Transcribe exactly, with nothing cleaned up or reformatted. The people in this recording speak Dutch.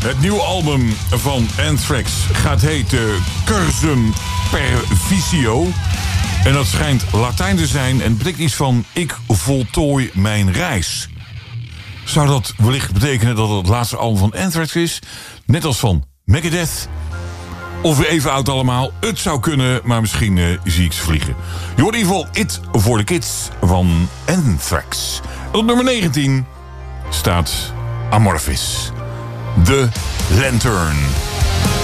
Het nieuwe album van Anthrax gaat heten Cursum Pervisio. En dat schijnt Latijn te zijn en betekent iets van ik voltooi mijn reis. Zou dat wellicht betekenen dat het het laatste album van Anthrax is? Net als van Megadeth? Of weer even oud allemaal? Het zou kunnen, maar misschien uh, zie ik ze vliegen. Je hoort in ieder geval It for the Kids van Anthrax. En op nummer negentien staat Amorphis. The Lantern.